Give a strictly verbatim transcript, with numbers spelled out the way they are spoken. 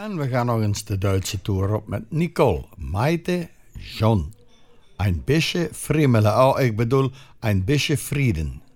En we gaan nog eens de Duitse toer op met Nicole, Maite, John. Ein bisschen friemelen, oh, ik bedoel, ein bisschen Frieden.